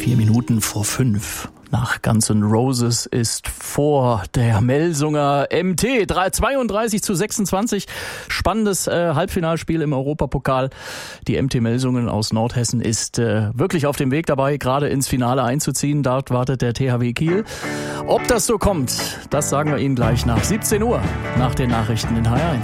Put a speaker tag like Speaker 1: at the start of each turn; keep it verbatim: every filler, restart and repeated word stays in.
Speaker 1: Vier Minuten vor fünf nach Guns N' Roses ist vor der Melsunger M T zweiunddreißig zu sechsundzwanzig. Spannendes äh, Halbfinalspiel im Europapokal. Die M T Melsungen aus Nordhessen ist äh, wirklich auf dem Weg dabei, gerade ins Finale einzuziehen. Dort wartet der T H W Kiel. Ob das so kommt, das sagen wir Ihnen gleich nach siebzehn Uhr, nach den Nachrichten in H R eins.